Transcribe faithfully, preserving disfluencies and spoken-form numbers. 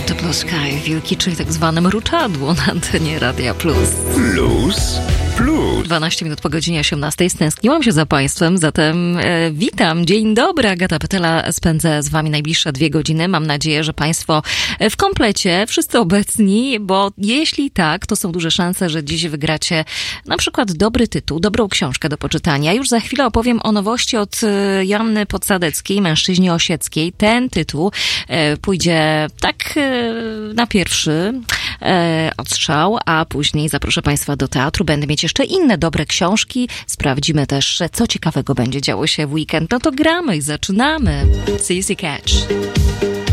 to Blue Sky, wilki, czyli tak zwane mruczadło na antenie Radia Plus. Plus, plus. dwanaście minut po godzinie osiemnastej. Stęskniłam się za Państwem, zatem e, witam. Dzień dobry, Agata Pytela. Spędzę z Wami najbliższe dwie godziny. Mam nadzieję, że Państwo w komplecie, wszyscy obecni, bo jeśli tak, to są duże szanse, że dziś wygracie na przykład dobry tytuł, dobrą książkę do poczytania. Już za chwilę opowiem o nowości od Joanny Podsadeckiej, Mężczyźnie Osieckiej. Ten tytuł e, pójdzie tak e, na pierwszy e, odstrzał, a później zaproszę Państwa do teatru. Będę mieć jeszcze inne dobre książki. Sprawdzimy też, co ciekawego będzie działo się w weekend. No to gramy i zaczynamy. C C Catch.